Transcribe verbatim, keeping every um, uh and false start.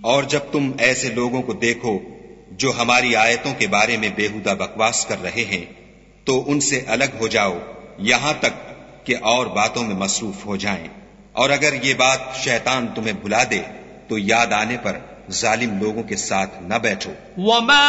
और जब तुम ऐसे लोगों को देखो जो हमारी आयतों के बारे में बेहुदा बकवास कर रहे हैं, तो उनसे अलग हो जाओ यहां तक कि और बातों में मसरूफ हो जाएं। और अगर ये बात शैतान तुम्हें भुला दे तो याद आने पर जालिम लोगों के साथ न बैठो।